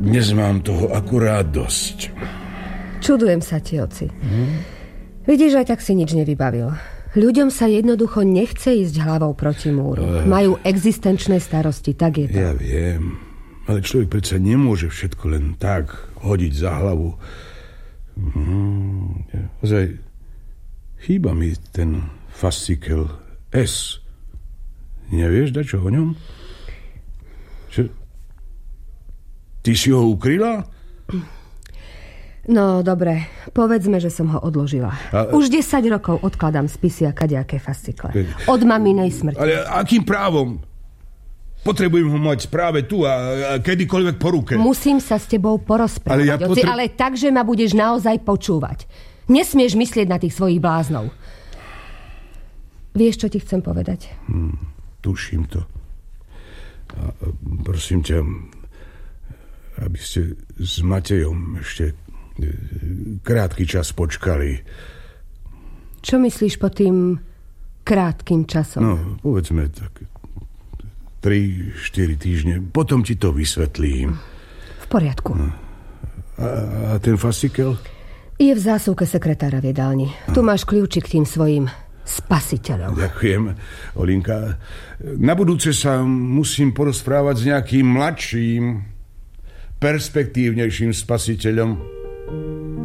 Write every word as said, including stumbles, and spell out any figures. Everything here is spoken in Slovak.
Dnes mám toho akurát dosť. Čudujem sa ti, oci. Hmm? Vidíš, aj tak si nič nevybavil. Ľuďom sa jednoducho nechce ísť hlavou proti múru. Uh, Majú existenčné starosti, tak je to. Ja viem, ale človek predsa nemôže všetko len tak hodiť za hlavu. Hmm, ozaj, chýba mi ten fascikel S. Nevieš dačo o ňom? Čo? Ty si ho ukryla? No, dobre. Povedzme, že som ho odložila. A... Už desať rokov odkladám spisy a kadejaké fascikle. Od maminej smrti. Ale akým právom? Potrebujem ho mať práve tu a, a kedykoľvek po ruke. Musím sa s tebou porozprávať, ale, ja potre... ale tak, že ma budeš naozaj počúvať. Nesmieš myslieť na tých svojich bláznov. Vieš, čo ti chcem povedať? Hmm, tuším to. A, prosím ťa, aby ste s Matejom ešte krátky čas počkali. Čo myslíš po tým krátkým časom? No, povedzme tak tri štyri týždne. Potom ti to vysvetlím. V poriadku. No. A, a ten fascikel? Je v zásuvke sekretára v jedálni. Tu máš kľúčik k tým svojim spasiteľom. Ďakujem, Olinka. Na budúce sa musím porozprávať s nejakým mladším, perspektívnejším spasiteľom.